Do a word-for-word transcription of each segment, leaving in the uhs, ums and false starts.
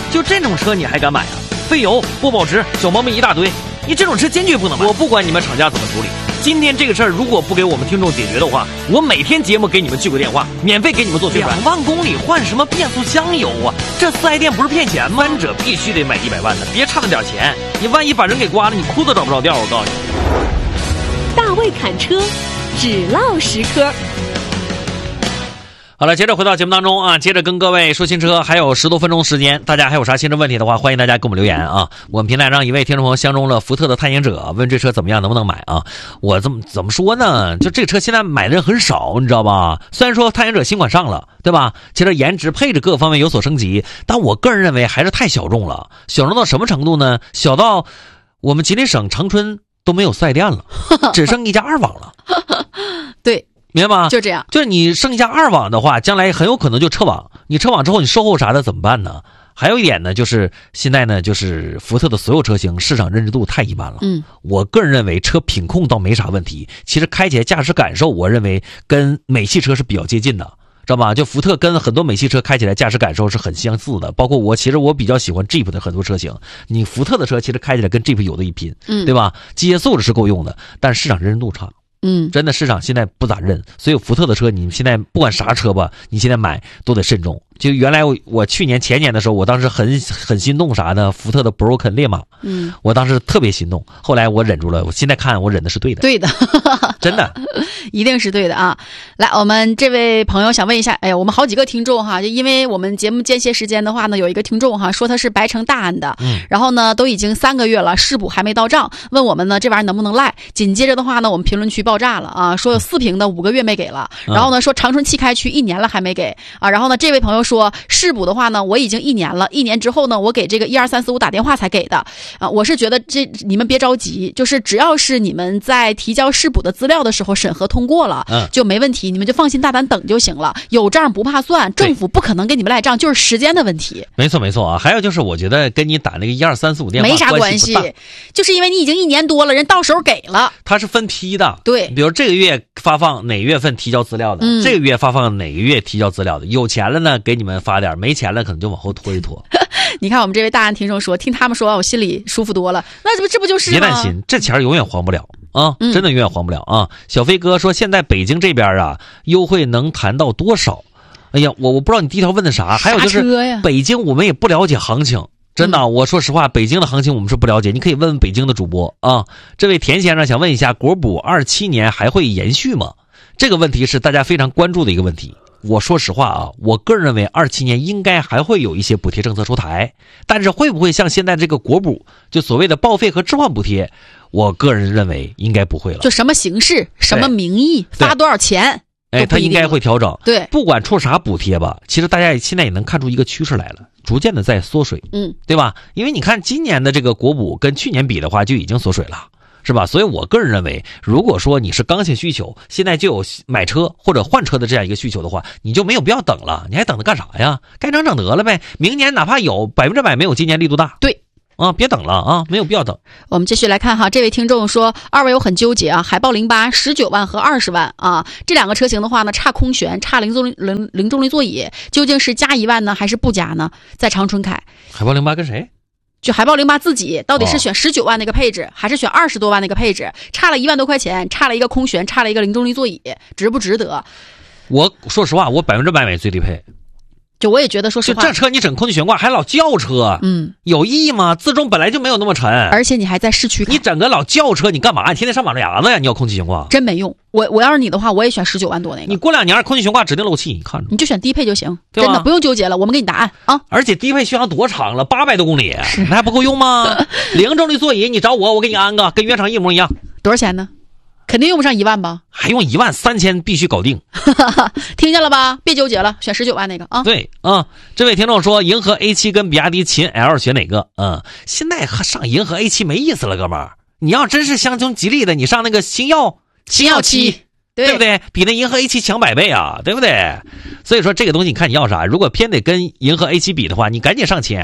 就这种车你还敢买啊？费油、不保值、小毛病一大堆，你这种车坚决不能买。我不管你们厂家怎么处理，今天这个事儿如果不给我们听众解决的话，我每天节目给你们聚个电话，免费给你们做宣传。两万公里换什么变速箱油啊？这四 S 店不是骗钱吗？三者必须得买一百万的，别差那点钱，你万一把人给刮了，你裤子找不着调。我告诉你， 大卫侃车，只唠实科。 好了，接着回到节目当中啊，接着跟各位说新车，还有十多分钟时间，大家还有啥新车问题的话，欢迎大家给我们留言啊。我们平台上一位听众朋友相中了福特的探险者，问这车怎么样，能不能买啊？我怎么怎么说呢？就这个车现在买的人很少，你知道吧？虽然说探险者新款上了，对吧？其实颜值、配置各个方面有所升级，但我个人认为还是太小众了。小众到什么程度呢？小到我们吉林省长春都没有四 S 店了，只剩一家二网了。 对。 明白吗？ 就这样， 就是你剩下二网的话，将来很有可能就撤网。你撤网之后，你售后啥的怎么办呢？还有一点呢，就是现在呢，就是福特的所有车型市场认知度太一般了。 嗯， 我个人认为车品控倒没啥问题，其实开起来驾驶感受，我认为跟美系车是比较接近的，知道吧？就福特跟很多美系车开起来驾驶感受是很相似的。包括我，其实我比较喜欢 Jeep 的很多车型，你福特的车其实开起来跟 Jeep 有的一拼， 嗯， 对吧？机械素质是够用的，但市场认知度差。 嗯， 真的市场现在不咋认，所以福特的车你现在不管啥车吧，你现在买都得慎重。就原来我我去年前年的时候，我当时很很心动啥呢？福特的 Broken 烈马， 嗯， 我当时特别心动，后来我忍住了。我现在看我忍的是对的， 对的， 真的， 一定是对的啊！来，我们这位朋友想问一下，哎呀，我们好几个听众哈，就因为我们节目间歇时间的话呢，有一个听众哈说他是白城大安的， 嗯， 然后呢都已经三个月了，市补还没到账，问我们呢这玩意儿能不能赖？紧接着的话呢，我们评论区爆炸了啊，说有四瓶的五个月没给了，然后呢说长春汽开区一年了还没给啊，然后呢这位朋友说市补的话呢，我已经一年了，一年之后呢，我给这个一二三四五打电话才给的啊。我是觉得这你们别着急，就是只要是你们在提交市补的资料的时候审核通过了， 嗯， 就没问题，你们就放心大胆等就行了。有账不怕算，政府不可能给你们赖账，就是时间的问题。 没错没错啊。还有就是我觉得跟你打那个一二三四五电话没啥关系，就是因为你已经一年多了，人到时候给了， 它是分批的。 对， 比如这个月发放哪月份提交资料的， 嗯， 这个月发放哪个月提交资料的，有钱了呢给你们发点，没钱了可能就往后拖一拖。 你看我们这位大安听众说，听他们说完我心里舒服多了，那这不这不就是吗？ 别担心，这钱永远还不了啊， 嗯， 真的永远还不了啊。小飞哥说现在北京这边啊优惠能谈到多少？哎呀，我我不知道你第一条问的啥，还有就是北京我们也不了解行情，真的，嗯，我说实话，北京的行情我们是不了解，你可以问问北京的主播啊。这位田先生想问一下，国补二七年还会延续吗？这个问题是大家非常关注的一个问题。我说实话啊，我个人认为二七年应该还会有一些补贴政策出台，但是会不会像现在这个国补，就所谓的报废和置换补贴，我个人认为应该不会了。 就什么形式、什么名义、发多少钱， 哎，它应该会调整。 对， 不管出啥补贴吧，其实大家现在也能看出一个趋势来了，逐渐的在缩水， 嗯， 对吧？因为你看今年的这个国补跟去年比的话，就已经缩水了。是吧？所以我个人认为，如果说你是刚性需求，现在就有买车或者换车的这样一个需求的话，你就没有必要等了，你还等着干啥呀？该整整得了呗。明年哪怕有百分之百没有今年力度大。 对。 啊，别等了啊，没有必要等。 我们继续来看哈，这位听众说，二位我很纠结啊，海豹零八十九万和二十万啊，这两个车型的话呢，差空悬，差零重力零零重力座椅，究竟是加一万呢，还是不加呢？在长春开， 海豹零八跟谁？ 就海豹零八自己到底是选十九万那个配置，哦，还是选二十多万那个配置？差了一万多块钱，差了一个空悬，差了一个零重力座椅，值不值得？ 我说实话，我百分之百买最低配。 就我也觉得，说实话， 就这车你整空气悬挂还老轿车， 嗯， 有意义吗？自重本来就没有那么沉， 而且你还在市区开， 你整个老轿车你干嘛？你天天上马路牙子呀？你要空气悬挂， 真没用。我我要是你的话，我也选十九万多那个。 你过两年空气悬挂指定漏气，你看着， 你就选低配就行，真的不用纠结了。我们给你答案啊！ 而且低配续航多长了，八百多公里，那还不够用吗？零重力座椅，你找我，我给你安个，跟原厂一模一样。 多少钱呢？肯定用不上一万吧？ 还用一万三千必须搞定。 听见了吧？别纠结了，选十九万那个啊。 对啊、嗯，这位听众说，银河 A 七 跟比亚迪秦 L 选哪个？嗯，现在上银河 A 七 没意思了，哥们儿。你要真是相中吉利的，你上那个星耀星耀七， 对不对？比那银河 A 七 强百倍啊，对不对？所以说这个东西你看你要啥，如果偏得跟银河 A 七 比的话，你赶紧上秦 L。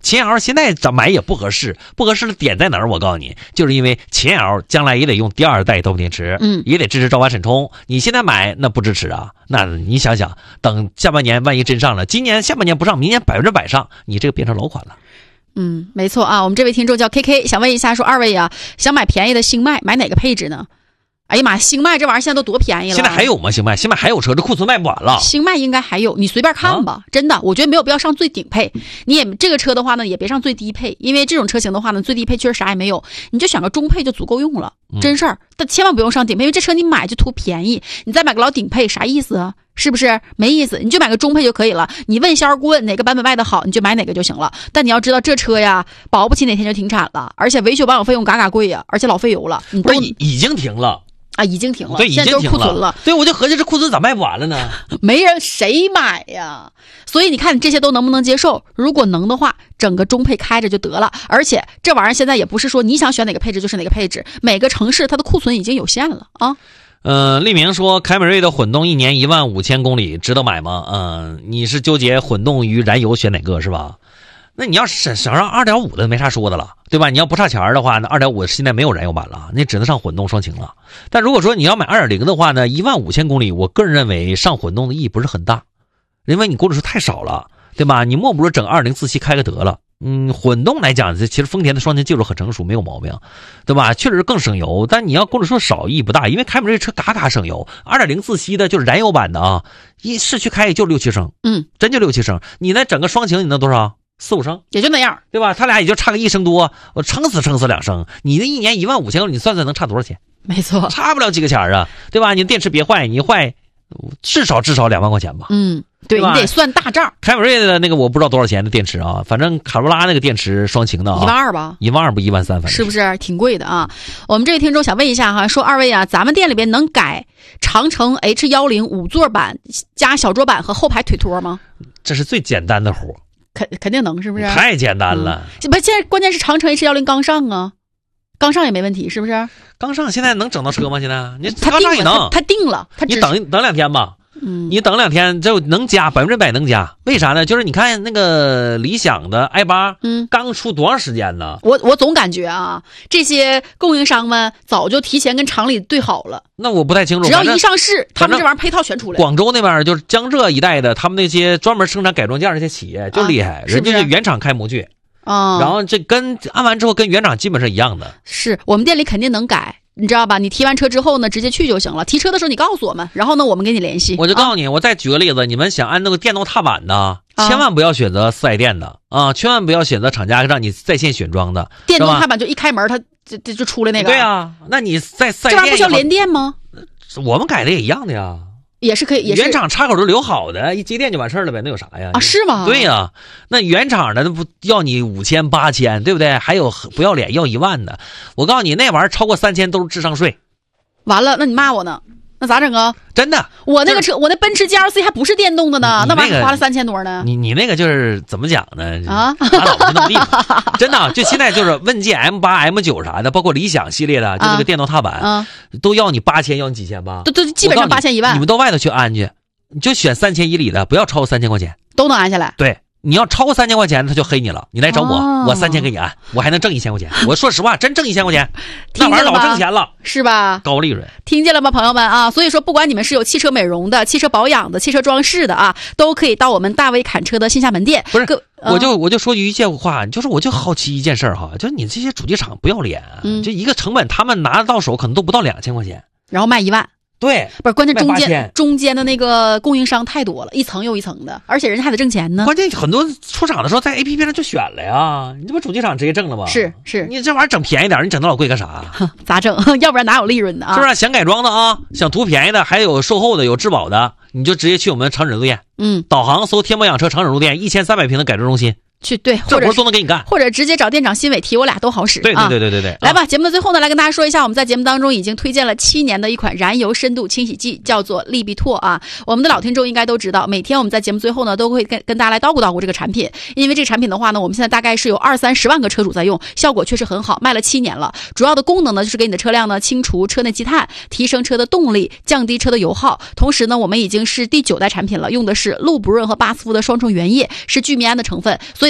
秦 L 现在咱买也不合适，不合适的点在哪儿？我告诉你，就是因为秦 L 将来也得用第二代动力电池， 嗯， 也得支持超频闪充。你现在买那不支持啊？那你想想，等下半年万一真上了，今年下半年不上，明年百分之百上，你这个变成老款了。 嗯，没错啊。我们这位听众叫 K K， 想问一下，说二位啊，想买便宜的星脉，买哪个配置呢？哎呀妈，星脉这玩意儿现在都多便宜了！ 现在还有吗？星脉，星脉还有车，这库存卖不完了。 星脉应该还有，你随便看吧。啊、真的，我觉得没有必要上最顶配。你也这个车的话呢，也别上最低配，因为这种车型的话呢，最低配确实啥也没有，你就选个中配就足够用了，真事儿。但千万不用上顶配，因为这车你买就图便宜，你再买个老顶配啥意思啊？是不是没意思？你就买个中配就可以了。你问销售顾问哪个版本卖的好，你就买哪个就行了。但你要知道，这车呀，保不齐哪天就停产了，而且维修保养费用嘎嘎贵呀，而且老费油了。你不是已经停了。 啊，已经停了， 对，已经停了， 现在就是库存了。 对，我就合计这库存咋卖不完了呢？ 没人谁买呀？所以你看，你这些都能不能接受？如果能的话，整个中配开着就得了。而且这玩意儿现在也不是说你想选哪个配置就是哪个配置，每个城市它的库存已经有限了啊。 呃，立明说，凯美瑞的混动一年一万五千公里，值得买吗？嗯、呃，你是纠结混动与燃油选哪个是吧？那你要省省上 二点五 的没啥说的了，对吧？你要不差钱的话，那 二点五 现在没有燃油版了，那只能上混动双擎了。但如果说你要买 二点零 的话呢，一万五千公里，我个人认为上混动的意义不是很大，因为你公里数太少了，对吧？你莫不如整二零自吸开个得了。嗯，混动来讲，其实丰田的双擎技术很成熟，没有毛病，对吧？确实更省油，但你要公里数少意义不大，因为凯美瑞车嘎嘎省油。二点零自吸的就是燃油版的啊，一市区开也就六七升，嗯，真就六七升。你那整个双擎你能多少？四五升也就那样， 对吧？他俩也就差个一升多，我撑死撑死两升。你这一年一万五千公里，你算算能差多少钱？ 没错， 差不了几个钱啊，对吧？你电池别坏，你坏至少至少两万块钱吧。 嗯，对，对你得算大账。 凯美瑞的那个我不知道多少钱的电池啊，反正卡罗拉那个电池双擎的啊， 一万二吧， 一万二不一万三，反正是不是挺贵的啊？我们这位听众想问一下哈，说二位啊，咱们店里边能改长城 H 一零 五座版加小桌板和后排腿托吗？ 这是最简单的活。 肯肯定能，是不是？ 太简单了。 嗯、不，现在关键是长城 H 一零 刚上啊，刚上也没问题，是不是？ 刚上现在能整到车吗？现在你他刚上也能， 他定了，他你等等两天吧。 嗯， 你等两天就能加，百分之百能加。为啥呢？就是你看那个理想的 i 八，嗯，刚出多长时间呢？ 我我总感觉啊，这些供应商们早就提前跟厂里对好了。 那我不太清楚。 只要一上市，他们这玩意儿配套全出来。 广州那边就是江浙一带的，他们那些专门生产改装件那些企业就厉害，啊、人家就原厂开模具啊， 然后这跟按完之后跟原厂基本上一样的。 是我们店里肯定能改。你知道吧？你提完车之后呢，直接去就行了。提车的时候你告诉我们，然后呢，我们跟你联系。 我就告诉你，啊、我再举个例子，你们想按那个电动踏板的，啊、千万不要选择四 S 店的啊，千万不要选择厂家让你在线选装的。 电动踏板就一开门，它就就就出来那个。 对啊，那你在四 S 店这玩意儿不需要连电吗？ 我们改的也一样的呀。 也是可以，也是原厂插口都留好的，一接电就完事儿了呗，那有啥呀？ 啊，是吗？ 对呀、啊，那原厂的那不要你五千八千，对不对？还有不要脸要一万的，我告诉你，那玩意儿超过三千都是智商税。 完了，那你骂我呢？那咋整啊？ 真的， 我那个车，我那奔驰 G L C 还不是电动的呢，那玩意儿花了三千多呢。 你你那个就是怎么讲呢？ 啊， 拉倒吧，那么地方，真的，就现在就是问界 M 八、M 九啥的，包括理想系列的，就那个电动踏板， 啊、 都要你八千，要你几千吧？ 都都基本上八千一万。 你们到外头去安去，你就选三千以里的，不要超过三千块钱， 都能安下来。 对。你要超过三千块钱，他就黑你了。你来找我， 哦、 我三千给你安，我还能挣一千块钱。我说实话，真挣一千块钱，那玩意儿老挣钱了， 是吧？ 高利润， 听见了吗，朋友们啊？所以说，不管你们是有汽车美容的、汽车保养的、汽车装饰的啊，都可以到我们大威侃车的线下门店。 不是，我就我就说一句话，就是我就好奇一件事哈，就是你这些主机厂不要脸， 嗯， 就一个成本，他们拿到手可能都不到两千块钱， 然后卖一万。 对， 不是关键，中间中间的那个供应商太多了，一层又一层的，而且人家还得挣钱呢。 关键很多出厂的时候在 A P P 上就选了呀，你这不主机厂直接挣了吗？ 是是， 你这玩意儿整便宜点，你整那老贵干啥？ 咋整？要不然哪有利润呢啊？ 是不是？想改装的啊，想图便宜的，还有售后的，有质保的，你就直接去我们长诊路店， 嗯， 导航搜天猫养车长诊路店，一千三百平的改装中心。 去对， 这活都能给你干， 或者直接找店长新伟提，我俩都好使。 对对对对对对， 啊、来吧，节目的最后呢，来跟大家说一下，我们在节目当中已经推荐了七年的一款燃油深度清洗剂，叫做利必拓啊。我们的老听众应该都知道，每天我们在节目最后呢，都会跟跟大家来叨咕叨咕这个产品，因为这个产品的话呢，我们现在大概是有二三十万个车主在用，效果确实很好，卖了七年了。主要的功能呢，就是给你的车辆呢清除车内积碳，提升车的动力，降低车的油耗。同时呢，我们已经是第九代产品了，用的是氯不润和巴斯夫的双重原液，是聚醚胺的成分，所以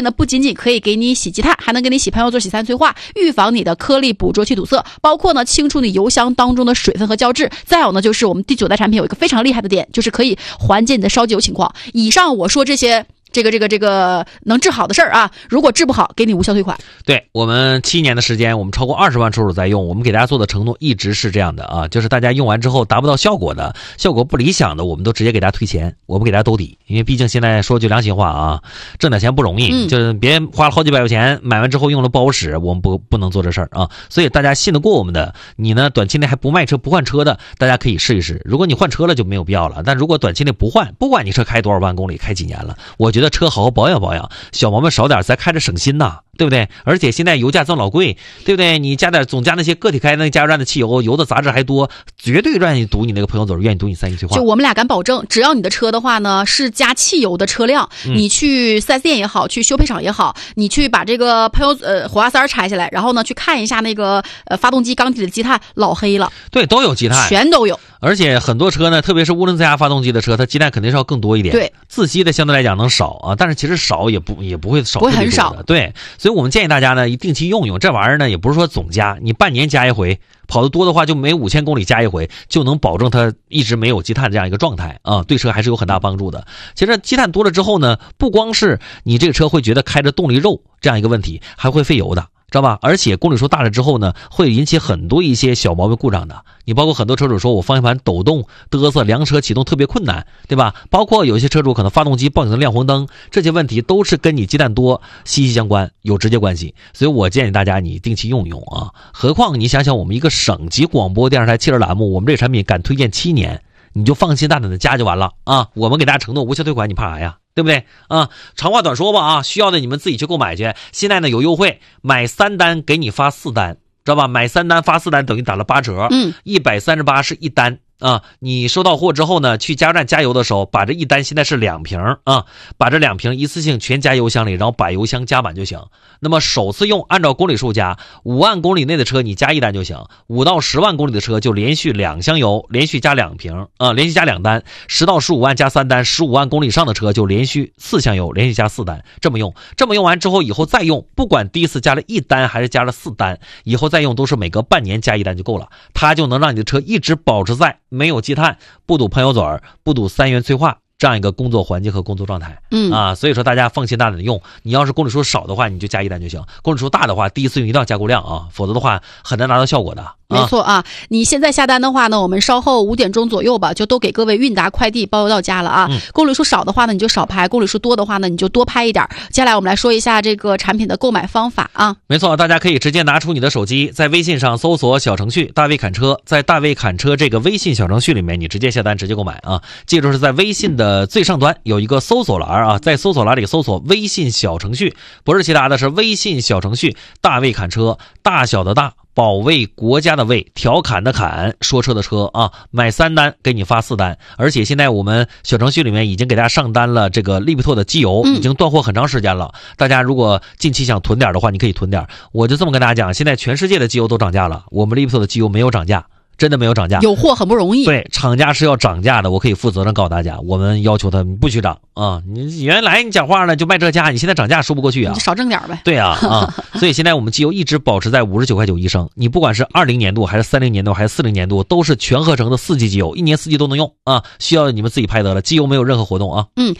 呢，不仅仅可以给你洗积碳，还能给你洗喷油嘴、洗三催化，预防你的颗粒捕捉器堵塞，包括呢清除你油箱当中的水分和胶质。再有呢，就是我们第九代产品有一个非常厉害的点，就是可以缓解你的烧机油情况。以上我说这些这个这个这个能治好的事儿啊，如果治不好，给你无效退款。 对，我们七年的时间，我们超过二十万车主在用，我们给大家做的承诺一直是这样的啊，就是大家用完之后达不到效果的，效果不理想的，我们都直接给大家退钱，我们给大家兜底。因为毕竟现在说句良心话啊，挣点钱不容易，嗯、就是别花了好几百块钱买完之后用了不好使，我们不不能做这事儿啊。所以大家信得过我们的，你呢短期内还不卖车不换车的，大家可以试一试。如果你换车了就没有必要了，但如果短期内不换，不管你车开多少万公里，开几年了，我觉得车好好保养保养，小毛病少点，咱开着省心呐，对不对？而且现在油价这么老贵，对不对？你加点总加那些个体开那个加油站的汽油，油的杂质还多，绝对愿意堵你那个朋友嘴，愿意堵你三一催化。 就我们俩敢保证，只要你的车的话呢是加汽油的车辆， 嗯、 你去 四 S 店也好，去修配厂也好，你去把这个喷油呃火花塞拆下来，然后呢去看一下那个呃发动机缸体的积碳老黑了， 对，都有积碳， 全都有。 而且很多车呢，特别是涡轮增压发动机的车，它积碳肯定是要更多一点。 对， 自吸的相对来讲能少啊，但是其实少也不也不会少， 不会很少。 对，所以我们建议大家呢，定期用用这玩意儿呢，也不是说总加，你半年加一回，跑得多的话，就每五千公里加一回，就能保证它一直没有积碳这样一个状态啊，对车还是有很大帮助的。其实积碳多了之后呢，不光是你这个车会觉得开着动力肉这样一个问题，还会费油的。知道吧？而且公里数大了之后呢，会引起很多一些小毛病故障的。你包括很多车主说我方向盘抖动、嘚瑟、凉车启动特别困难，对吧？包括有些车主可能发动机报警的亮红灯，这些问题都是跟你积碳多息息相关，有直接关系。所以我建议大家你定期用用啊。何况你想想，我们一个省级广播电视台汽车栏目，我们这个产品敢推荐七年，你就放心大胆的加就完了啊！我们给大家承诺无效退款，你怕啥呀？对不对啊？长话短说吧啊，需要的你们自己去购买去。现在呢有优惠，买三单给你发四单，知道吧？买三单发四单等于打了八折， 嗯， 一百三十八是一单。啊，你收到货之后呢，去加油站加油的时候，把这一单现在是两瓶啊，把这两瓶一次性全加油箱里，然后把油箱加满就行。那么首次用按照公里数加，五万公里内的车你加一单就行，五到十万公里的车就连续两箱油，连续加两瓶啊，连续加两单，十到十五万加三单，十五万公里以上的车就连续四箱油，连续加四单，这么用，这么用完之后以后再用，不管第一次加了一单还是加了四单，以后再用都是每隔半年加一单就够了，它就能让你的车一直保持在没有积碳、不堵喷油嘴、不堵三元催化这样一个工作环境和工作状态。 嗯啊，所以说大家放心大胆的用。你要是公里数少的话，你就加一单就行；公里数大的话，第一次用一定要加够量啊，否则的话很难达到效果的。 没错啊，你现在下单的话呢，我们稍后五点钟左右吧，就都给各位韵达快递包邮到家了啊。 嗯、 公里数少的话呢，你就少拍；公里数多的话呢，你就多拍一点。接下来我们来说一下这个产品的购买方法啊。 没错，大家可以直接拿出你的手机，在微信上搜索小程序“大卫侃车”，在“大卫侃车”这个微信小程序里面，你直接下单，直接购买啊。记住是在微信的最上端有一个搜索栏啊，在搜索栏里搜索微信小程序，不是其他的，是微信小程序“大卫侃车”，大小的大。保卫国家的卫，调侃的侃，说车的车啊！买三单给你发四单，而且现在我们小程序里面已经给大家上单了这个利比拓的机油，已经断货很长时间了。嗯、大家如果近期想囤点的话，你可以囤点。我就这么跟大家讲，现在全世界的机油都涨价了，我们利比拓的机油没有涨价。真的没有涨价， 有货很不容易。 对，厂家是要涨价的，我可以负责任告诉大家，我们要求他不许涨啊！你原来你讲话呢就卖这价，你现在涨价说不过去啊， 你就少挣点呗。 对啊啊！所以现在我们机油一直保持在五十九块九一升，你不管是二零年度还是三零年度还是四零年度，都是全合成的四季机油，一年四季都能用啊！需要你们自己拍得了，机油没有任何活动啊。 嗯，